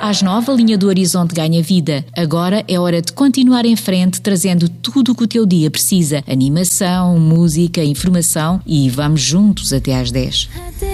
Às 9, a linha do Horizonte ganha vida. Agora é hora de continuar em frente, trazendo tudo o que o teu dia precisa. Animação, música, informação e vamos juntos até às 10.